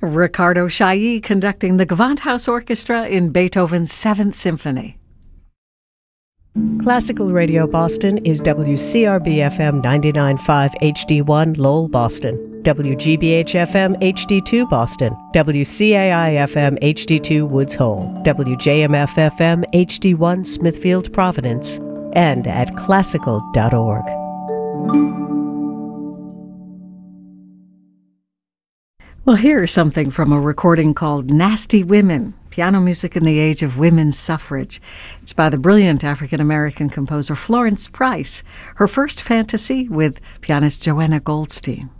Riccardo Chailly conducting the Gewandhaus Orchestra in Beethoven's Seventh Symphony. Classical Radio Boston is WCRB-FM 99.5 HD1 Lowell, Boston, WGBH-FM HD2 Boston, WCAI-FM HD2 Woods Hole, WJMF-FM HD1 Smithfield, Providence, and at classical.org. Well, here's something from a recording called Nasty Women, Piano Music in the Age of Women's Suffrage. It's by the brilliant African-American composer Florence Price, her first fantasy with pianist Joanna Goldstein.